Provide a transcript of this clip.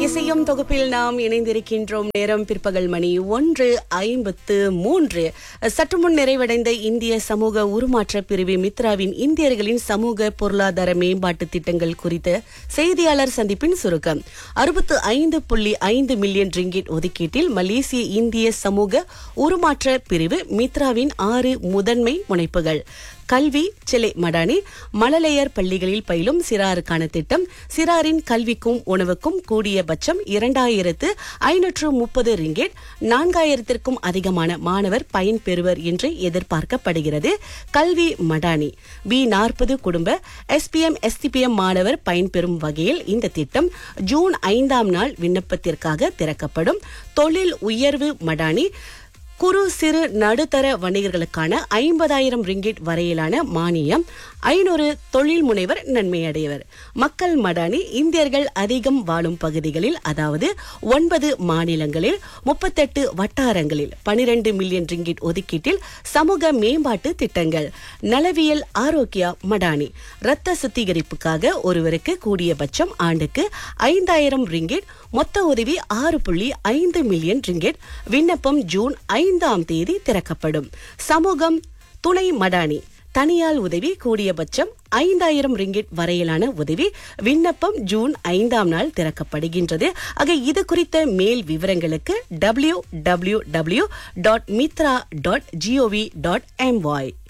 இசையும் தொகுப்பில் நாம் இணைந்திருக்கின்றோம். நேரம் பிற்பகல் மணி 1:53. சற்று முன் நிறைவடைந்த இந்திய சமூக உருமாற்ற பிரிவு மித்ராவின் இந்தியர்களின் சமூக பொருளாதார மேம்பாட்டு திட்டங்கள் குறித்த செய்தியாளர் சந்திப்பின் சுருக்கம். 65.5 மில்லியன் ரிங்கிட் ஒதுக்கீட்டில் மலேசிய இந்திய சமூக உருமாற்ற பிரிவு மித்ராவின் 6 முதன்மை முனைப்புகள். கல்வி, சிலை மடானி, மழலையர் பள்ளிகளில் பயிலும் சிறாருக்கான திட்டம். சிறாரின் கல்விக்கும் உணவுக்கும் கூடியபட்சம் 2530 ரிங்கேட். 4000க்கும் அதிகமான மாணவர் பயன்பெறுவர் என்று எதிர்பார்க்கப்படுகிறது. கல்வி மடானி B40 குடும்ப SPM STPM மாணவர் பயன்பெறும் வகையில் இந்த திட்டம் ஜூன் 5ஆம் நாள் விண்ணப்பத்திற்காக திறக்கப்படும். தொழில் உயர்வு மடானி குறு சிறு நடுத்தர வணிகர்களுக்கான 50,000 ரிங்கிட் வரையிலான மானியம். 500 தொழில் முனைவர் நன்மையடைவர். மக்கள் மடானி இந்தியர்கள் அதிகம் வாழும் பகுதிகளில், அதாவது 9 மாநிலங்களில் 38 வட்டாரங்களில் 12 மில்லியன் ரிங்கிட் ஒதுக்கீட்டில் சமூக மேம்பாட்டு திட்டங்கள். நலவியல் ஆரோக்கியா மடானி இரத்த சுத்திகரிப்புக்காக ஒருவருக்கு கூடியபட்சம் ஆண்டுக்கு 5,000 ரிங்கிட். மொத்த உதவி 6.5 மில்லியன் ரிங்கிட். விண்ணப்பம் ஜூன் 5ஆம் தேதி திறக்கப்படும். சமூகம் துணை மடானி தனியால் உதவி கூடியபட்சம் 5,000 ரிங்கிட் வரையிலான உதவி. விண்ணப்பம் ஜூன் 5ஆம் நாள் திறக்கப்படுகின்றது. ஆக இது குறித்த மேல் விவரங்களுக்கு www.mitra.gov.my